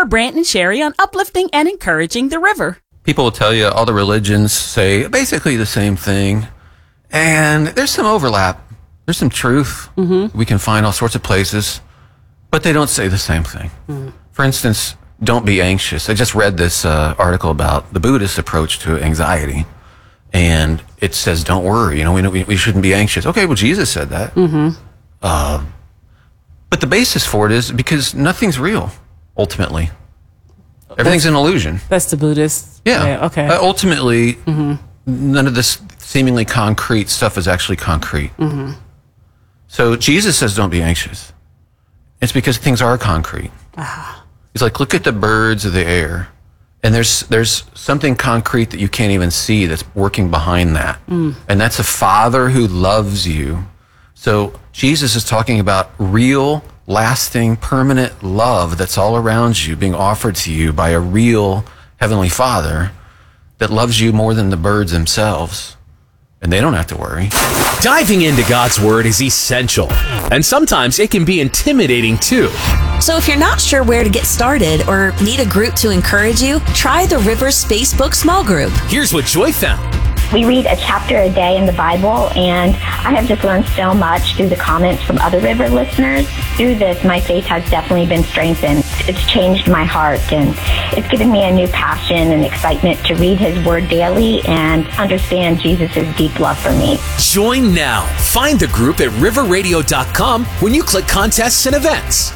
Brant and Sherry on uplifting and encouraging the river. People will tell you all the religions say basically the same thing. And there's some overlap. There's some truth. We can find all sorts of places, but they don't say the same thing. For instance, don't be anxious. I just read this article about the Buddhist approach to anxiety. And it says, don't worry. We shouldn't be anxious. Okay, well, Jesus said that. But the basis for it is because nothing's real, ultimately. Everything's an illusion. That's the Buddhist. Yeah. Okay. Ultimately, none of this seemingly concrete stuff is actually concrete. So Jesus says, don't be anxious. It's because things are concrete. He's like, look at the birds of the air. And there's something concrete that you can't even see that's working behind that. And that's a Father who loves you. So Jesus is talking about real, lasting, permanent love that's all around you, being offered to you by a real Heavenly Father that loves you more than the birds themselves. And they don't have to worry. Diving into God's Word is essential, and sometimes it can be intimidating too. So if you're not sure where to get started or need a group to encourage you, try the Rivers Facebook Small Group. Here's what Joy found. We read a chapter a day in the Bible, and I have just learned so much through the comments from other River listeners. Through this, my faith has definitely been strengthened. It's changed my heart, and it's given me a new passion and excitement to read His Word daily and understand Jesus' deep love for me. Join now. Find the group at riverradio.com when you click contests and events.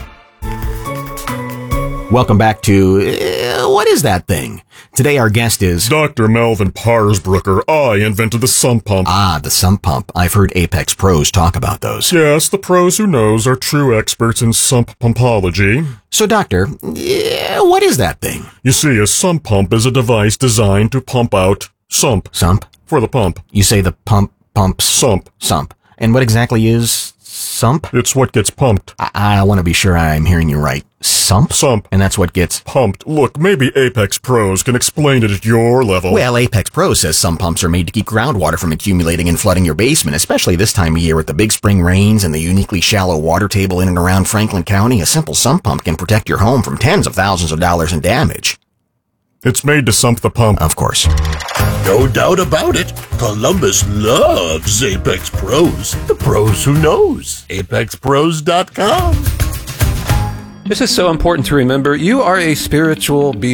Welcome back to What Is That Thing? Today our guest is Dr. Melvin Parsbrucker. I invented the sump pump. Ah, the sump pump. I've heard Apex pros talk about those. Yes, the pros who knows are true experts in sump pumpology. So, Doctor, what is that thing? You see, a sump pump is a device designed to pump out sump. Sump? For the pump. You say the pumps? Sump. Sump. And what exactly is sump? It's what gets pumped. I want to be sure I'm hearing you right. Sump? Sump. And that's what gets pumped. Look, maybe Apex Pros can explain it at your level. Well, Apex Pros says some pumps are made to keep groundwater from accumulating and flooding your basement, especially this time of year with the big spring rains and the uniquely shallow water table in and around Franklin County. A simple sump pump can protect your home from tens of thousands of dollars in damage. It's made to sump the pump. Of course. No doubt about it. Columbus loves Apex Pros. The pros who knows. ApexPros.com. This is so important to remember. You are a spiritual being.